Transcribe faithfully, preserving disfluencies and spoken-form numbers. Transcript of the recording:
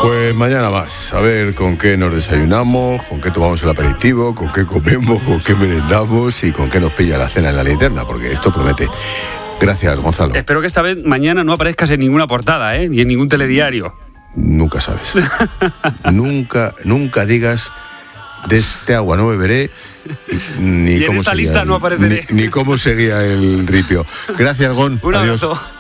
Pues mañana más, a ver con qué nos desayunamos, con qué tomamos el aperitivo, con qué comemos, con qué merendamos y con qué nos pilla la cena en la linterna, porque esto promete. Gracias, Gonzalo. Espero que esta vez mañana no aparezcas en ninguna portada, ¿eh? Ni en ningún telediario. Nunca sabes. nunca, nunca digas de este agua no beberé ni y en cómo esta seguía lista el, no apareceré. Ni, ni cómo seguía el ripio. Gracias, Gon. Un Adiós. abrazo.